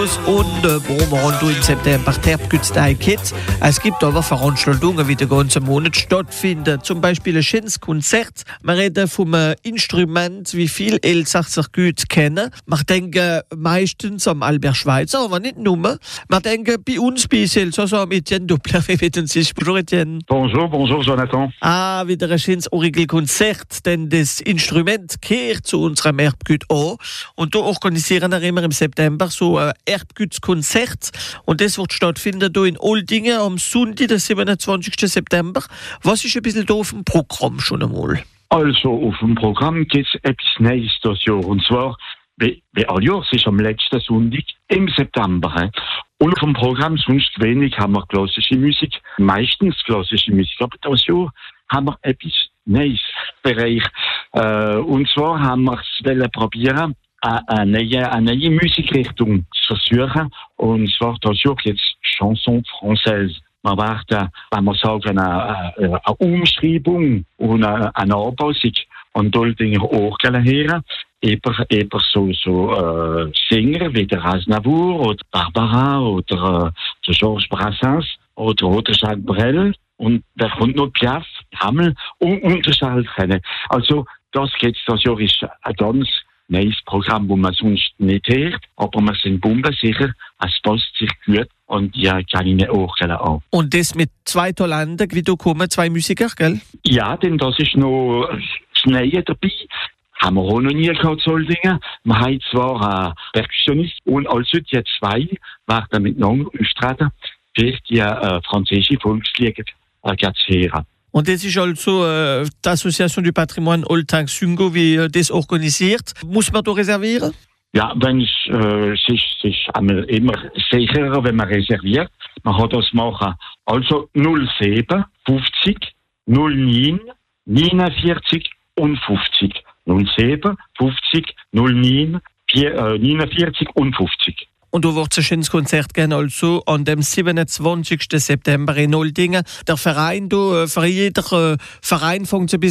los und wir haben im September Terbgütstag Kids. Es gibt aber Veranstaltungen, die den ganzen Monat stattfinden. Zum Beispiel ein schönes Konzert. Wir reden vom Instrument, wie viel Elsasser gut kennen. Wir denken meistens am Albert Schweitzer, aber nicht nur. Wir denken bei uns bei Elsass am Etienne Doppler. Wie bitten Sie? Bonjour Etienne. Bonjour Jonathan. Wieder ein schönes Orgelkonzert, denn das Instrument gehört zu unserem Erbgut an. Und da organisieren wir immer im September so ein Erbgutskonzert. Und das wird stattfinden hier in Oldingen am Sonntag, den 27. September. Was ist ein bisschen da auf dem Programm schon einmal? Also, auf dem Programm gibt es etwas Neues das Jahr. Und zwar, wie all Jahr, es ist am letzten Sonntag im September. Und auf dem Programm sonst wenig haben wir klassische Musik, meistens klassische Musik. Aber das Jahr haben wir etwas Neues Bereich. Und zwar haben wir es probieren, eine neue Musikrichtung zu versuchen. Und zwar das Jahr jetzt Chanson Française. Wir werden, wenn wir sagen, eine Umschreibung und eine Anpassung an Doldinger Orgeln her. Eben so Sänger wie der Aznavour oder Barbara oder der Georges Brassens oder Jacques Brel. Und da kommt noch Piaf, Hammel und der Charles Trenet. Also, das Jahr ist ein ganz neues Programm, das man sonst nicht hört. Aber wir sind bombensicher, es passt sich gut an die kleinen Orgeln an. Und das mit 2 Talenten, wie du kommen, 2 Musiker, gell? Ja, denn das ist noch das Neue dabei. Haben wir auch noch nie gehabt, Soldingen. Wir haben zwar einen Perkussionist und also die 2 werden miteinander auftreten für die französische Volkslieder zu hören. Und das ist also die Association du Patrimoine Oltang Syngo, wie das organisiert. Muss man da reservieren? Ja, es ist immer sicherer, wenn man reserviert. Man kann das machen. Also 07 50 09 49 und 50. 07 50 09 49 und 50. Und du wirst ein schönes Konzert gehen, also an dem 27. September in Oldingen. Der Verein, für jeder Verein fängt es ein bisschen